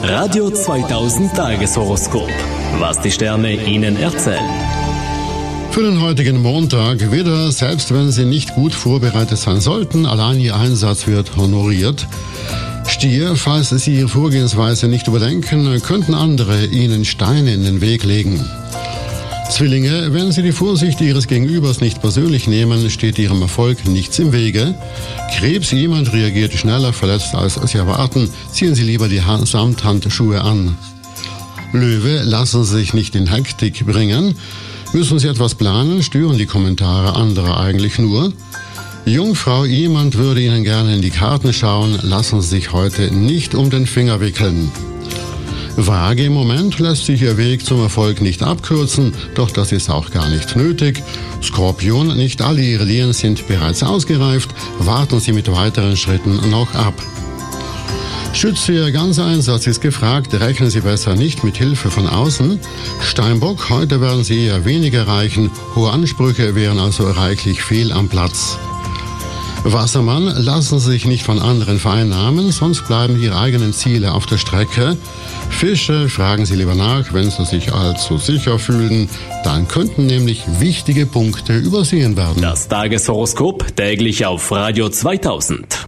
Radio 2000 Tageshoroskop. Was die Sterne Ihnen erzählen. Für den heutigen Montag wieder, selbst wenn Sie nicht gut vorbereitet sein sollten, allein Ihr Einsatz wird honoriert. Stier, falls Sie Ihre Vorgehensweise nicht überdenken, könnten andere Ihnen Steine in den Weg legen. Zwillinge, wenn Sie die Vorsicht Ihres Gegenübers nicht persönlich nehmen, steht Ihrem Erfolg nichts im Wege. Krebs, jemand reagiert schneller verletzt als Sie erwarten, ziehen Sie lieber die Samthandschuhe an. Löwe, lassen Sie sich nicht in Hektik bringen. Müssen Sie etwas planen, stören die Kommentare anderer eigentlich nur. Jungfrau, jemand würde Ihnen gerne in die Karten schauen, lassen Sie sich heute nicht um den Finger wickeln. Waage, im Moment lässt sich Ihr Weg zum Erfolg nicht abkürzen, doch das ist auch gar nicht nötig. Skorpion, nicht alle Ihre Lehen sind bereits ausgereift, warten Sie mit weiteren Schritten noch ab. Schütze, Ihr ganzer Einsatz ist gefragt, rechnen Sie besser nicht mit Hilfe von außen. Steinbock, heute werden Sie eher weniger erreichen, hohe Ansprüche wären also reichlich fehl am Platz. Wassermann, lassen Sie sich nicht von anderen vereinnahmen, sonst bleiben Ihre eigenen Ziele auf der Strecke. Fische, fragen Sie lieber nach, wenn Sie sich allzu sicher fühlen, dann könnten nämlich wichtige Punkte übersehen werden. Das Tageshoroskop täglich auf Radio 2000.